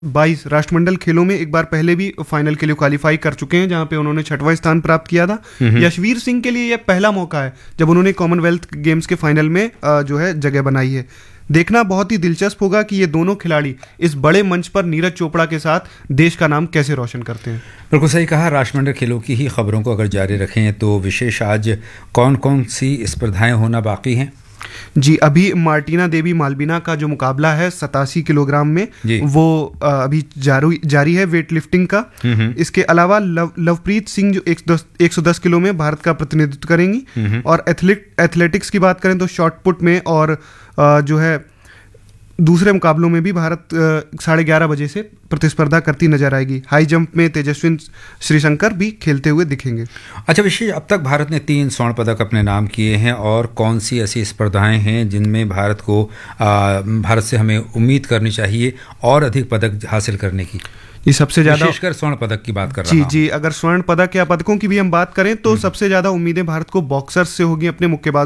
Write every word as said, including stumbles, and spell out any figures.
बाईस राष्ट्रमंडल खेलों में एक बार पहले भी फाइनल के लिए क्वालिफाई कर चुके हैं, जहां पे उन्होंने छठवां स्थान प्राप्त किया था। यशवीर सिंह के लिए यह पहला मौका है जब उन्होंने कॉमनवेल्थ गेम्स के फाइनल में जो है जगह बनाई है। देखना बहुत ही दिलचस्प होगा कि ये दोनों खिलाड़ी इस बड़े मंच पर नीरज चोपड़ा के साथ देश का नाम कैसे रोशन करते हैं। बिल्कुल सही कहा। राष्ट्रमंडल खेलों की ही खबरों को अगर जारी रखें तो विशेष आज कौन कौन सी स्पर्धाएं होना बाकी हैं? जी, अभी मार्टिना देवी मालवीना का जो मुकाबला है सतासी किलोग्राम में, वो अभी जारी जारी है वेट लिफ्टिंग का। इसके अलावा लव लवप्रीत सिंह जो एक सौ दस किलो में भारत का प्रतिनिधित्व करेंगी। और एथलेट एथलेटिक्स की बात करें तो शॉट पुट में और जो है दूसरे मुकाबलों में भी भारत साढ़े ग्यारह बजे से प्रतिस्पर्धा करती नजर आएगी। हाई जंप में तेजस्विन श्रीशंकर भी खेलते हुए दिखेंगे। अच्छा विशेष, अब तक भारत ने तीन स्वर्ण पदक अपने नाम किए हैं, और कौन सी ऐसी स्पर्धाएं हैं जिनमें भारत को आ, भारत से हमें उम्मीद करनी चाहिए और अधिक पदक हासिल करने की? ये सबसे ज्यादा विशेषकर स्वर्ण पदक की बात कर रहा जी हूं। जी, अगर स्वर्ण पदक या पदकों की भी हम बात करें तो सबसे ज्यादा उम्मीदें भारत को बॉक्सर्स से होगी, अपने मुक्केबाज